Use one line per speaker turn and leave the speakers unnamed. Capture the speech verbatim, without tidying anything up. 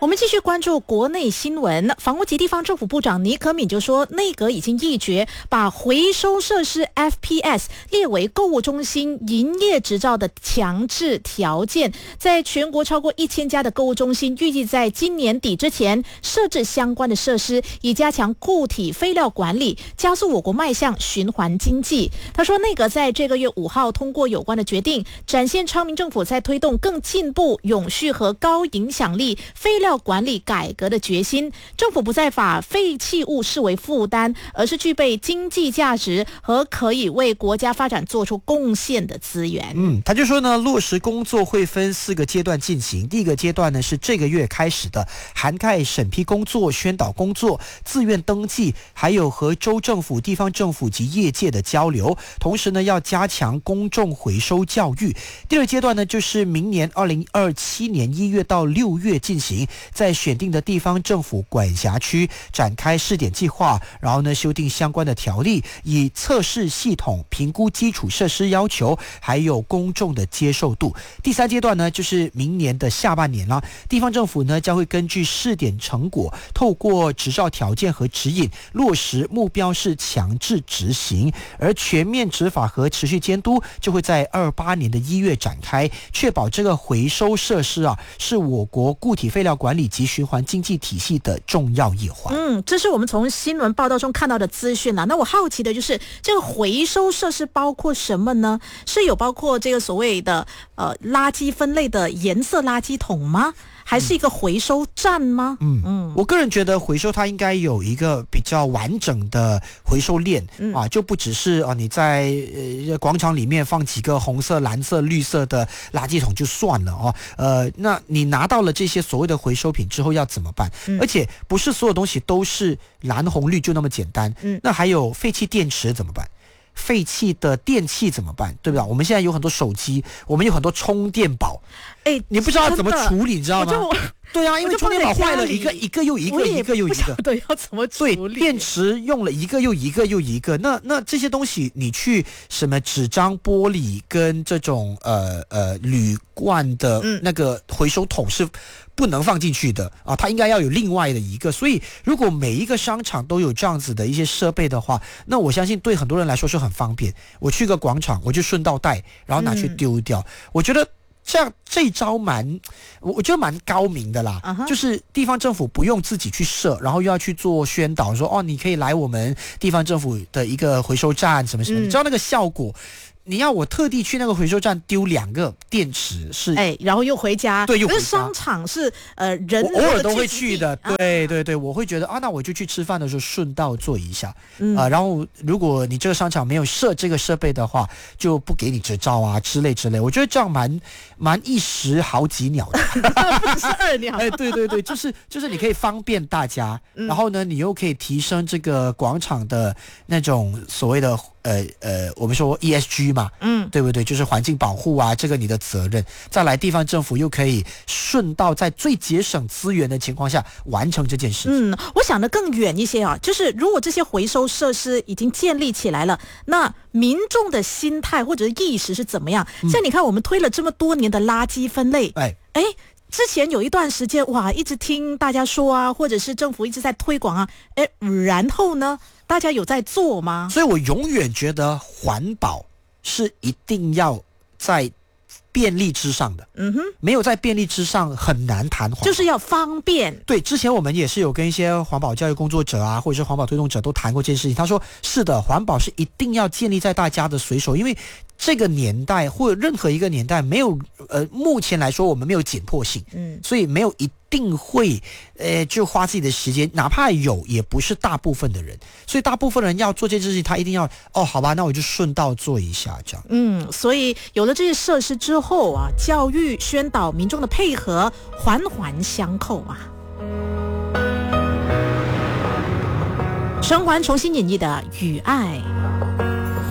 我们继续关注国内新闻。房屋及地方政府部长倪可敏就说，内阁已经议决把回收设施 F P S 列为购物中心营业执照的强制条件，在全国超过一千家的购物中心，预计在今年底之前设置相关的设施，以加强固体废料管理，加速我国迈向循环经济。他说，内阁在这个月五号通过有关的决定，展现昌明政府在推动更进步、永续和高影响力废料管理改革的决心。政府不再把废弃物视为负担，而是具备经济价值和可以为国家发展做出贡献的资源。
嗯，他就说呢，落实工作会分四个阶段进行。第一个阶段呢是这个月开始的，涵盖审批工作、宣导工作、自愿登记，还有和州政府、地方政府及业界的交流。同时呢，要加强公众回收教育。第二阶段呢，就是明年二零二七年一月到六月进行，在选定的地方政府管辖区展开试点计划，然后呢修订相关的条例，以测试系统评估基础设施要求，还有公众的接受度。第三阶段呢，就是明年的下半年了，地方政府呢将会根据试点成果，透过执照条件和指引落实，目标是强制执行，而全面执法和持续监督就会在二八年的一月展开，确保这个回收设施啊是我国固体废料管理及循环经济体系的重要一环。
嗯，这是我们从新闻报道中看到的资讯啦。那我好奇的就是这个回收设施包括什么呢？是有包括这个所谓的呃垃圾分类的颜色垃圾桶吗？还是一个回收站吗？
嗯嗯，我个人觉得回收它应该有一个比较完整的回收链、嗯、啊，就不只是啊你在呃广场里面放几个红色、蓝色、绿色的垃圾桶就算了哦。呃，那你拿到了这些所谓的回收品之后要怎么办？嗯、而且不是所有东西都是蓝红绿就那么简单。嗯，那还有废弃电池怎么办？废弃的电器怎么办？对不对？我们现在有很多手机，我们有很多充电宝，哎，你不知道怎么处理，你知道吗？对啊，因为充电宝坏了一个一个又一个，一个又一个，
对，要怎么处理？
对，电池用了一个又一个又一个，那那这些东西你去什么纸张、玻璃跟这种呃呃铝罐的那个回收桶是不能放进去的啊，它应该要有另外的一个。所以如果每一个商场都有这样子的一些设备的话，那我相信对很多人来说是很方便。我去个广场，我就顺道带，然后拿去丢掉。嗯、我觉得。这样这招蛮，我觉得蛮高明的啦。Uh-huh. 就是地方政府不用自己去设，然后又要去做宣导，说哦，你可以来我们地方政府的一个回收站什么什么，嗯、你知道那个效果。你要我特地去那个回收站丢两个电池是，
哎，然后又回家，
对，又回家。
可是商场是呃人，
我偶尔都会去的，对对对，我会觉得啊，那我就去吃饭的时候顺道做一下，嗯、啊，然后如果你这个商场没有设这个设备的话，就不给你执照啊之类之类。我觉得这样蛮蛮一石好几鸟的，
不是二鸟。
哎，对对对，就是就是你可以方便大家，嗯、然后呢，你又可以提升这个广场的那种所谓的。呃呃，我们说 E S G 嘛，嗯，对不对？就是环境保护啊，这个你的责任。再来，地方政府又可以顺道在最节省资源的情况下完成这件事情。
嗯，我想得更远一些啊，就是如果这些回收设施已经建立起来了，那民众的心态或者是意识是怎么样？嗯、像你看，我们推了这么多年的垃圾分类，哎哎。之前有一段时间，哇，一直听大家说啊，或者是政府一直在推广啊，哎，然后呢，大家有在做吗？
所以我永远觉得环保是一定要在便利之上的，嗯哼，没有在便利之上很难谈环保，
就是要方便。
对，之前我们也是有跟一些环保教育工作者啊，或者是环保推动者都谈过这件事情。他说，是的，环保是一定要建立在大家的随手，因为这个年代或者任何一个年代没有，呃，目前来说我们没有紧迫性，嗯，所以没有一定会，呃，就花自己的时间，哪怕有，也不是大部分的人，所以大部分人要做这件事情，他一定要，哦，好吧，那我就顺道做一下这样。
嗯，所以有了这些设施之后啊，教育宣导民众的配合环环相扣啊。陈环重新演绎的《雨爱》。